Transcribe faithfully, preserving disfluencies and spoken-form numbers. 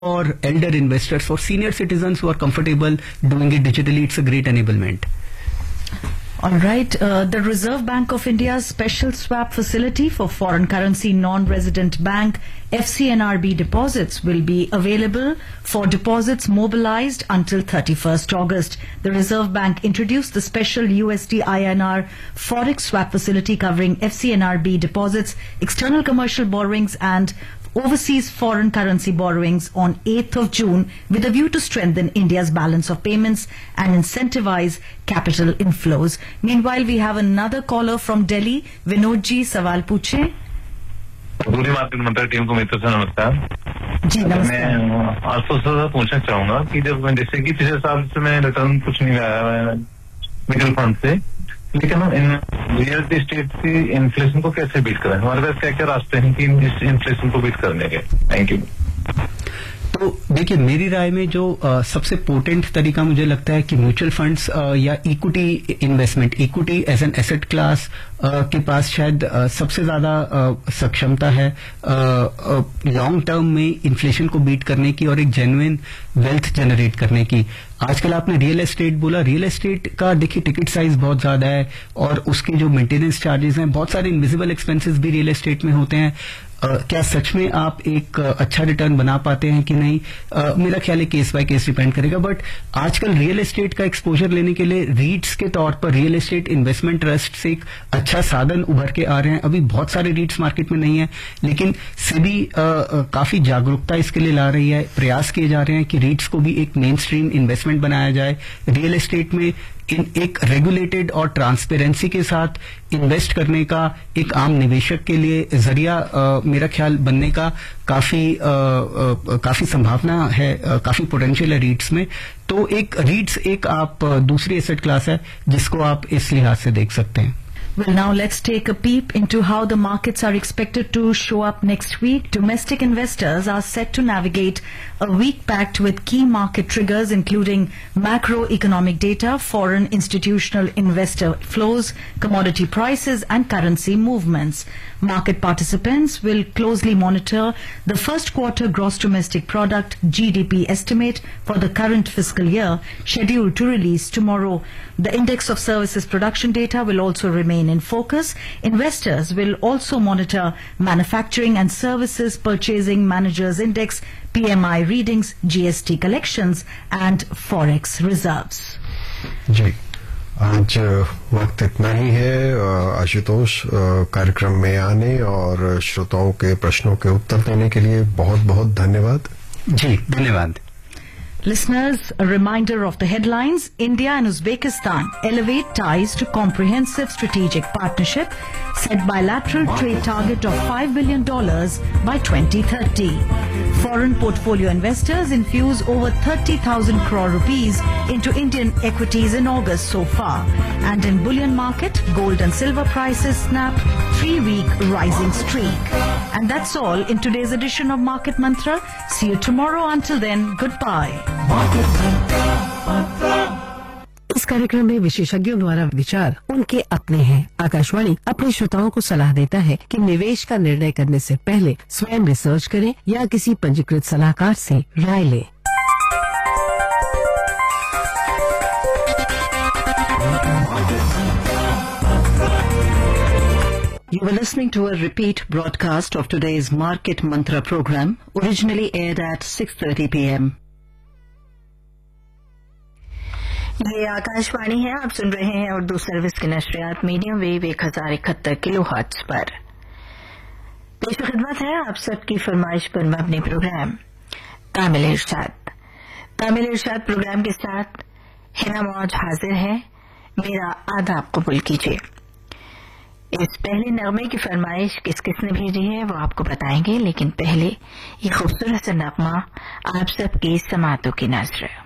for elder investors, for senior citizens who are comfortable doing it digitally, it's a great enablement. All right. Uh, the Reserve Bank of India's special swap facility for foreign currency non-resident bank F C N R B deposits will be available for deposits mobilized until thirty-first August. The Reserve Bank introduced the special U S D I N R forex swap facility covering F C N R B deposits, external commercial borrowings and overseas foreign currency borrowings on eighth of June with a view to strengthen India's balance of payments and incentivize capital inflows. Meanwhile, we have another caller from Delhi. Vinod ji, सवाल पूछें. पूरी market मंत्र team को मित्र से नमस्कार जी. नमस्कार. मैं आसपास से पूछना चाहूंगा कि जब जैसे कि पिछले साल से मैं रिटर्न कुछ नहीं लाया म्यूचुअल फंड से, लेकिन हम इन रियल एस्टेट की इन्फ्लेशन को कैसे बीट करें? हमारे पास क्या क्या रास्ते हैं कि इस इन्फ्लेशन को बीट करने के? Thank you. तो देखिए, मेरी राय में जो आ, सबसे पोटेंट तरीका मुझे लगता है कि म्यूचुअल फंड्स आ, या equity investment, equity as an asset class के पास शायद आ, सबसे ज्यादा सक्षमता है लॉन्ग टर्म में इन्फ्लेशन को बीट करने की और एक जेन्युइन वेल्थ जनरेट करने की. आजकल आपने रियल एस्टेट बोला, रियल एस्टेट का देखिए टिकट साइज बहुत ज्यादा है और उसके जो मेंटेनेंस चार्जेस हैं, बहुत सारे इनविजिबल एक्सपेंसेस भी रियल एस्टेट में होते हैं. Uh, क्या सच में आप एक uh, अच्छा रिटर्न बना पाते हैं कि नहीं, uh, मेरा ख्याल है केस बाय केस डिपेंड करेगा. बट आजकल रियल एस्टेट का एक्सपोजर लेने के लिए रीट्स के तौर पर रियल एस्टेट इन्वेस्टमेंट ट्रस्ट से एक अच्छा साधन उभर के आ रहे हैं. अभी बहुत सारे रीट्स मार्केट में नहीं है, लेकिन सेबी uh, uh, काफी जागरूकता इसके लिए ला रही है. प्रयास किए जा रहे हैं कि रीट्स को भी एक मेन स्ट्रीम इन्वेस्टमेंट बनाया जाए. रियल एस्टेट में इन एक रेगुलेटेड और ट्रांसपेरेंसी के साथ इन्वेस्ट करने का एक आम निवेशक के लिए जरिया आ, मेरा ख्याल बनने का काफी आ, आ, काफी संभावना है, आ, काफी पोटेंशियल है रीट्स में. तो एक रीट्स एक आप दूसरी एसेट क्लास है जिसको आप इस लिहाज से देख सकते हैं. Well, now let's take a peep into how the markets are expected to show up next week. Domestic investors are set to navigate a week packed with key market triggers including macroeconomic data, foreign institutional investor flows, commodity prices and currency movements. Market participants will closely monitor the first quarter gross domestic product G D P estimate for the current fiscal year, scheduled to release tomorrow. The index of services production data will also remain in focus. Investors will also monitor manufacturing and services purchasing managers index, P M I readings, G S T collections and forex reserves. जी, आज वक्त इतना ही है. आशुतोष, कार्यक्रम में आने और श्रोताओं के प्रश्नों के उत्तर देने के लिए बहुत बहुत धन्यवाद. जी, धन्यवाद. Listeners, a reminder of the headlines. India and Uzbekistan elevate ties to comprehensive strategic partnership, set bilateral trade target of five billion dollars by twenty thirty. Foreign portfolio investors infuse over thirty thousand crore rupees into Indian equities in August so far. And in bullion market, gold and silver prices snap three-week rising streak. And that's all in today's edition of Market Mantra. See you tomorrow. Until then, goodbye. इस कार्यक्रम में विशेषज्ञों द्वारा विचार उनके अपने हैं. आकाशवाणी अपने श्रोताओं को सलाह देता है कि निवेश का निर्णय करने से पहले स्वयं रिसर्च करें या किसी पंजीकृत सलाहकार से राय लें. You were listening to a repeat broadcast of today's Market Mantra program, originally aired at six thirty p m ये आकाशवाणी है. आप सुन रहे हैं उर्दू सर्विस की नशरियात मीडियम वेव एक हजार इकहत्तर किलो हर्ट्ज पर. पेश खिदमत है आप सबकी फरमाइश पर मबनी प्रोग्राम तामिल इरशाद. तामिल इरशाद प्रोग्राम के साथ हिना मौज हाजिर है. मेरा आदाब कबूल कीजिए. इस पहले नगमे की फरमाइश किस किसने भेजी है वो आपको बताएंगे, लेकिन पहले ये खूबसूरत सा नगमा आप सबकी समातों की नजर.